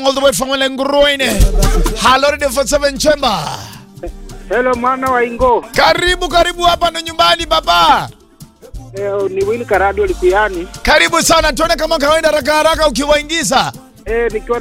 all the way from Lenguruine. Hello Radio 47 Chamber. Hello mwana wa Ingo. Karibu hapa na nyumbani baba. Ni Will Karado Lipiani. Karibu sana, tuone kama kawaida haraka ukiwaingiza. Nikiwa